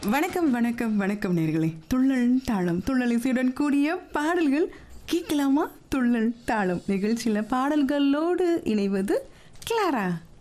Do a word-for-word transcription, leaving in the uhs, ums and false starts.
வணக்கம் வணக்கம் வணக்கம் நேர்களே. துள்ளல் தாளம் துள்ளல் இசையுடன் கூடிய பாடல்கள் கேட்கலாமா? துள்ளல் தாளம் நிகழ்ச்சியில் பாடல்களோடு இணைவது கிளாரா.